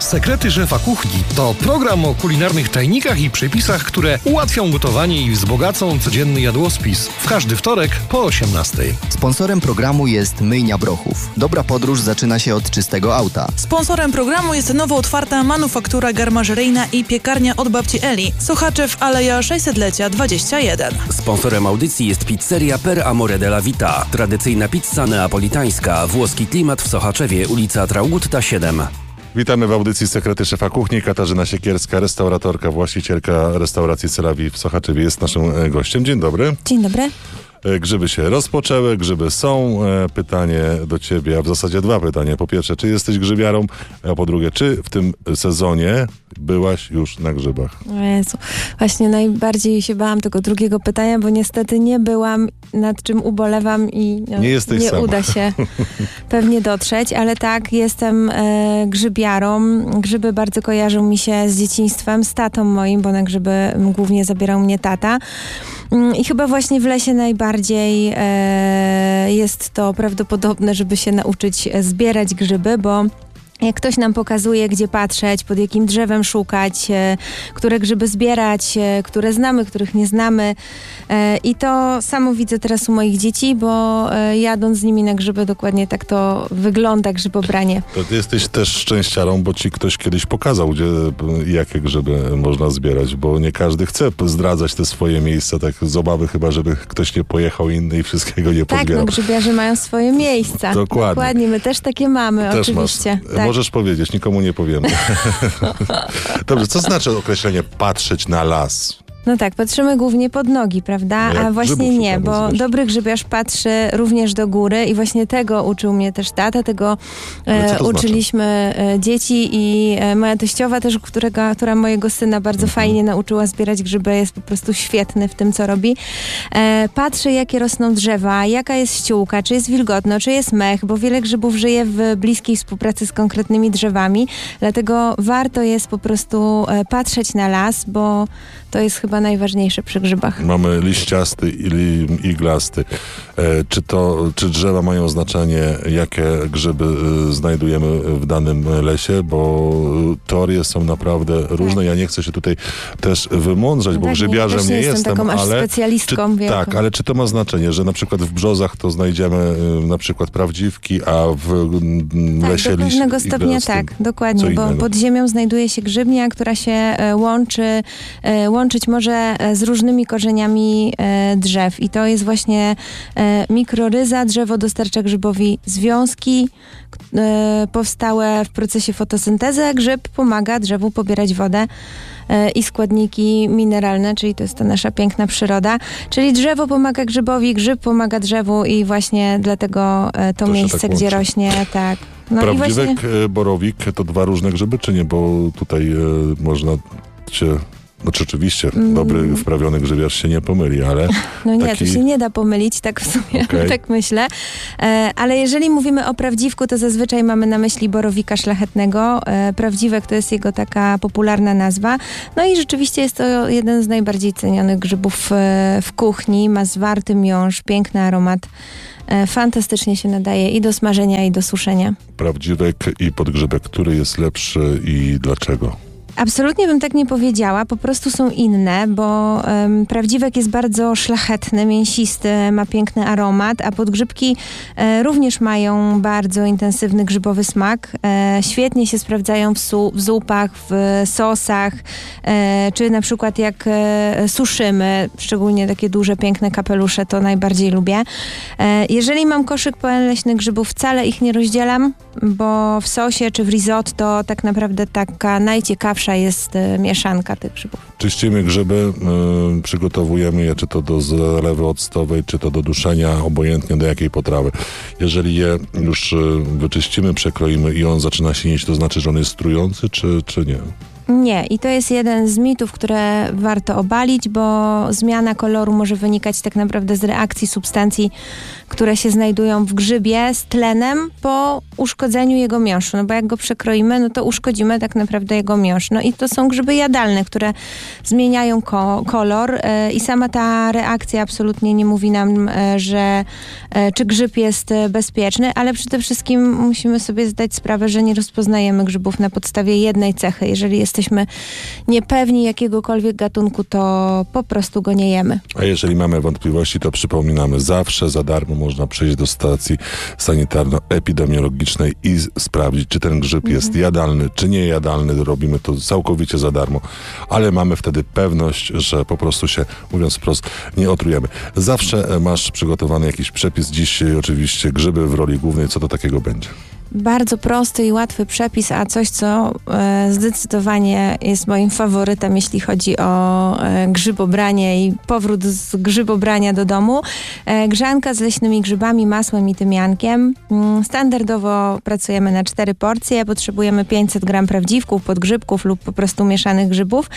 Sekrety szefa kuchni to program o kulinarnych tajnikach i przepisach, które ułatwią gotowanie i wzbogacą codzienny jadłospis. W każdy wtorek po 18:00. Sponsorem programu jest Myjnia Brochów. Dobra podróż zaczyna się od czystego auta. Sponsorem programu jest nowo otwarta manufaktura garmażeryjna i piekarnia od babci Eli. Sochaczew, Aleja 600-lecia 21. Sponsorem audycji jest pizzeria Per Amore della Vita. Tradycyjna pizza neapolitańska. Włoski klimat w Sochaczewie, ulica Traugutta 7. Witamy w audycji Sekrety szefa kuchni. Katarzyna Siekierska, restauratorka, właścicielka restauracji Celawi w Sochaczewie jest naszym gościem. Dzień dobry. Dzień dobry. Grzyby się rozpoczęły, grzyby są. Pytanie do ciebie, a w zasadzie dwa pytania. Po pierwsze, czy jesteś grzybiarą? A po drugie, czy w tym sezonie byłaś już na grzybach? Jezu, właśnie najbardziej się bałam tego drugiego pytania, bo niestety nie byłam, nad czym ubolewam i nie uda się pewnie dotrzeć, ale tak, jestem grzybiarą. Grzyby bardzo kojarzą mi się z dzieciństwem, z tatą moim, bo na grzyby głównie zabierał mnie tata. I chyba właśnie w lesie najbardziej jest to prawdopodobne, żeby się nauczyć zbierać grzyby, bo jak ktoś nam pokazuje, gdzie patrzeć, pod jakim drzewem szukać, które grzyby zbierać, które znamy, których nie znamy. I to samo widzę teraz u moich dzieci, bo jadąc z nimi na grzyby, dokładnie tak to wygląda grzybobranie. To ty jesteś też szczęściarą, bo ci ktoś kiedyś pokazał, jakie grzyby można zbierać, bo nie każdy chce zdradzać te swoje miejsca, tak z obawy chyba, żeby ktoś nie pojechał inny i wszystkiego nie pozbierał. Tak, no grzybiarze mają swoje miejsca. Dokładnie, my też takie mamy, też oczywiście. Tak. Możesz powiedzieć, nikomu nie powiemy. Dobrze, co znaczy określenie patrzeć na las? No tak, patrzymy głównie pod nogi, prawda? A właśnie nie, bo dobry grzybiarz patrzy również do góry i właśnie tego uczył mnie też tata, tego uczyliśmy dzieci i moja teściowa też, która mojego syna bardzo fajnie nauczyła zbierać grzyby, jest po prostu świetny w tym, co robi. Patrzy, jakie rosną drzewa, jaka jest ściółka, czy jest wilgotno, czy jest mech, bo wiele grzybów żyje w bliskiej współpracy z konkretnymi drzewami, dlatego warto jest po prostu patrzeć na las, bo to jest chyba najważniejsze przy grzybach. Mamy liściasty i iglasty. Czy drzewa mają znaczenie, jakie grzyby znajdujemy w danym lesie? Bo teorie są naprawdę różne. Ja nie chcę się tutaj też wymądrzać, bo grzybiarzem nie jestem, taką ale specjalistką tak, ale czy to ma znaczenie, że na przykład w brzozach to znajdziemy na przykład prawdziwki, a w lesie do pewnego stopnia tak, dokładnie, bo pod ziemią znajduje się grzybnia, która się łączyć może z różnymi korzeniami drzew i to jest właśnie mikroryza. Drzewo dostarcza grzybowi związki powstałe w procesie fotosyntezy, a grzyb pomaga drzewu pobierać wodę i składniki mineralne, czyli to jest ta nasza piękna przyroda. Czyli drzewo pomaga grzybowi, grzyb pomaga drzewu i właśnie dlatego to miejsce, tak gdzie rośnie, tak. No prawdziwek, borowik to dwa różne grzyby, czy nie? Bo tutaj można się... No rzeczywiście, dobry, wprawiony grzybiarz się nie pomyli, ale... No nie, to się nie da pomylić, tak w sumie, tak myślę. Ale jeżeli mówimy o prawdziwku, to zazwyczaj mamy na myśli borowika szlachetnego. Prawdziwek to jest jego taka popularna nazwa. No i rzeczywiście jest to jeden z najbardziej cenionych grzybów w kuchni. Ma zwarty miąższ, piękny aromat. Fantastycznie się nadaje i do smażenia, i do suszenia. Prawdziwek i podgrzybek, który jest lepszy i dlaczego? Absolutnie bym tak nie powiedziała, po prostu są inne, bo prawdziwek jest bardzo szlachetny, mięsisty, ma piękny aromat, a podgrzybki również mają bardzo intensywny grzybowy smak. Świetnie się sprawdzają w zupach, w sosach, czy na przykład jak suszymy, szczególnie takie duże, piękne kapelusze, to najbardziej lubię. Jeżeli mam koszyk pełen leśnych grzybów, wcale ich nie rozdzielam, bo w sosie czy w risotto tak naprawdę taka najciekawsza jest mieszanka tych grzybów. Czyścimy grzyby, przygotowujemy je czy to do zalewy octowej, czy to do duszenia, obojętnie do jakiej potrawy. Jeżeli je już wyczyścimy, przekroimy i on zaczyna sinieć, to znaczy, że on jest trujący, czy nie? Nie, i to jest jeden z mitów, które warto obalić, bo zmiana koloru może wynikać tak naprawdę z reakcji substancji, które się znajdują w grzybie z tlenem po uszkodzeniu jego miąższu. No bo jak go przekroimy, no to uszkodzimy tak naprawdę jego miąższ. No i to są grzyby jadalne, które zmieniają kolor i sama ta reakcja absolutnie nie mówi nam, że czy grzyb jest bezpieczny, ale przede wszystkim musimy sobie zdać sprawę, że nie rozpoznajemy grzybów na podstawie jednej cechy. Jeżeli jesteśmy niepewni jakiegokolwiek gatunku, to po prostu go nie jemy. A jeżeli mamy wątpliwości, to przypominamy, zawsze za darmo można przyjść do stacji sanitarno-epidemiologicznej i sprawdzić, czy ten grzyb jest jadalny, czy niejadalny. Robimy to całkowicie za darmo, ale mamy wtedy pewność, że po prostu się, mówiąc wprost, nie otrujemy. Zawsze masz przygotowany jakiś przepis. Dziś oczywiście grzyby w roli głównej. Co to takiego będzie? Bardzo prosty i łatwy przepis, a coś, co zdecydowanie jest moim faworytem, jeśli chodzi o grzybobranie i powrót z grzybobrania do domu. Grzanka z leśnymi grzybami, masłem i tymiankiem. Standardowo pracujemy na 4 porcje. Potrzebujemy 500 gram prawdziwków, podgrzybków lub po prostu mieszanych grzybów.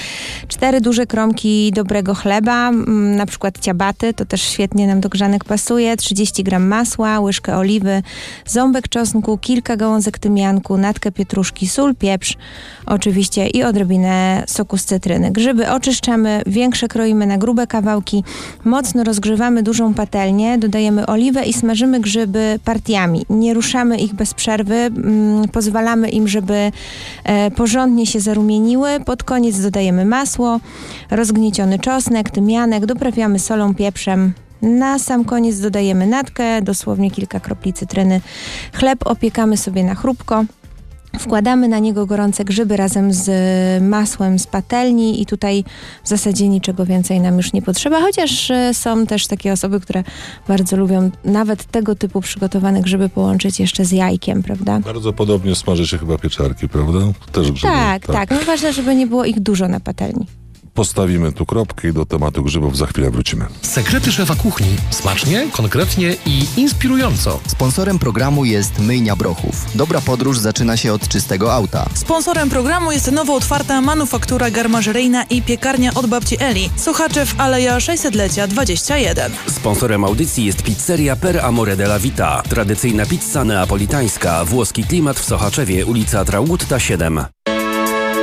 4 duże kromki dobrego chleba, na przykład ciabaty, to też świetnie nam do grzanek pasuje. 30 gram masła, łyżkę oliwy, ząbek czosnku, kilka gałązek tymianku, natkę pietruszki, sól, pieprz oczywiście i odrobinę soku z cytryny. Grzyby oczyszczamy, większe kroimy na grube kawałki, mocno rozgrzewamy dużą patelnię, dodajemy oliwę i smażymy grzyby partiami. Nie ruszamy ich bez przerwy, pozwalamy im, żeby porządnie się zarumieniły. Pod koniec dodajemy masło, rozgnieciony czosnek, tymianek, doprawiamy solą, pieprzem. Na sam koniec dodajemy natkę, dosłownie kilka kropli cytryny. Chleb opiekamy sobie na chrupko. Wkładamy na niego gorące grzyby razem z masłem z patelni i tutaj w zasadzie niczego więcej nam już nie potrzeba, chociaż są też takie osoby, które bardzo lubią nawet tego typu przygotowane grzyby połączyć jeszcze z jajkiem, prawda? Bardzo podobnie smaży się chyba pieczarki, prawda? Też grzyby. Tak. No ważne, żeby nie było ich dużo na patelni. Postawimy tu kropkę i do tematu grzybów za chwilę wrócimy. Sekrety szefa kuchni. Smacznie, konkretnie i inspirująco. Sponsorem programu jest Myjnia Brochów. Dobra podróż zaczyna się od czystego auta. Sponsorem programu jest nowo otwarta manufaktura garmażeryjna i piekarnia od babci Eli. Sochaczew, Aleja 600-lecia 21. Sponsorem audycji jest pizzeria Per Amore della Vita. Tradycyjna pizza neapolitańska. Włoski klimat w Sochaczewie, ulica Traugutta 7.